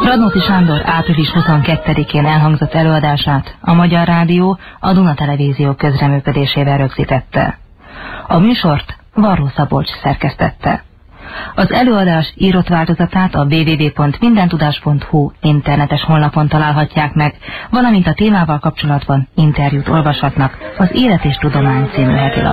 Radnóti Sándor április 22-én elhangzott előadását a Magyar Rádió a Duna Televízió közreműködésével rögzítette. A műsort Varró Szabolcs szerkesztette. Az előadás írott változatát a www.mindentudás.hu internetes honlapon találhatják meg, valamint a témával kapcsolatban interjút olvashatnak az Élet és Tudomány című heti